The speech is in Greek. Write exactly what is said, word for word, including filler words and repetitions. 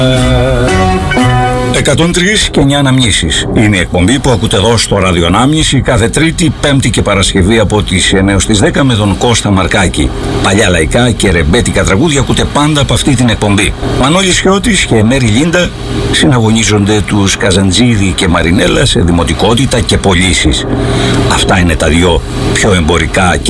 εκατόν τρία και εννιά Αναμνήσεις είναι η εκπομπή που ακούτε εδώ στο Ραδιονάμνηση κάθε Τρίτη, Πέμπτη και Παρασκευή από τις εννιά έως τις δέκα με τον Κώστα Μαρκάκη. Παλιά λαϊκά και ρεμπέτικα τραγούδια ακούτε πάντα από αυτή την εκπομπή. Μανώλης Χιώτης και Μέρη Λίντα συναγωνίζονται τους Καζαντζίδη και Μαρινέλα σε δημοτικότητα και πωλήσεις. Αυτά είναι τα δυο πιο εμπορικά